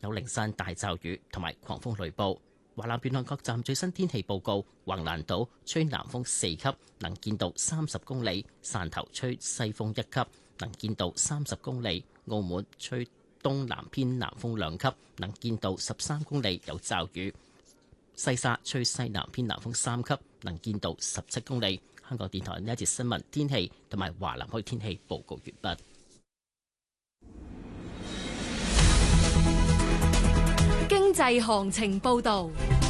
有零散大驟雨同埋狂風雷暴。華南沿岸各站最新天氣報告：橫瀾島吹南風4級，能見度30公里；汕頭吹西風1級，能見度30公里；澳門吹東南偏南風2級，能見度13公里，有驟雨；西沙吹西南偏南風3級，能見度17公里。香港電台呢一節新聞天氣同埋華南區天氣報告完畢。 經濟行情報導。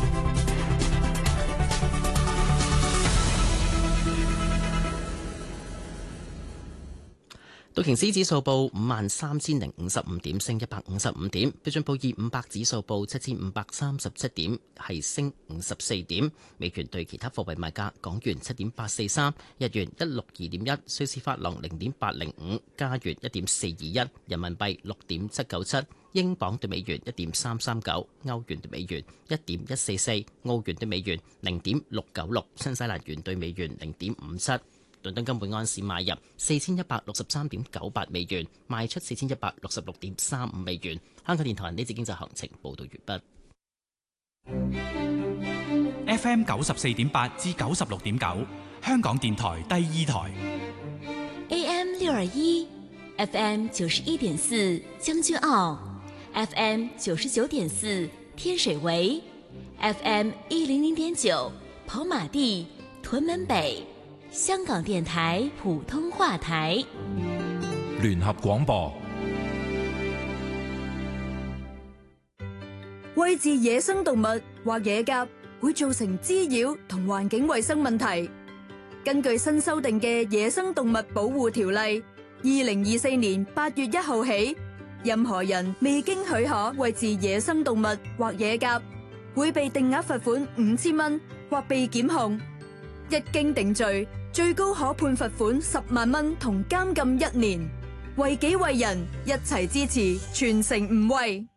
道瓊斯指數報53,055點，升155點；標準普爾500指數報7,537點，係升54點。美元對其他貨幣賣價：港元7.843，日元162.1，瑞士法郎0.805，加元1.421，人民幣6.797，英鎊對美元1.339，歐元對美元1.144，澳元對美元0.696，新西蘭元對美元0.57。倫敦金每安士買入4163.98美元，賣出4166.35美元。香港電台呢節經濟行情報道完畢。FM 94.8至96.9，香港電台第二台。 AM 621 FM 91.4將軍澳 FM 99.4天水圍 FM 100.9跑馬地屯門北。香港電台普通話台， 聯合廣播。 餵飼野生動物或野鴿會造成滋擾同環境衛生問題。根據新修訂嘅《野生動物保護條例》，2024年8月1號起，任何人未經許可餵飼野生動物或野鴿，會被定額罰款5000蚊或被檢控。一經定罪，最高可判罰款10萬蚊同監禁1年。為己為人，一齊支持，全城唔餵。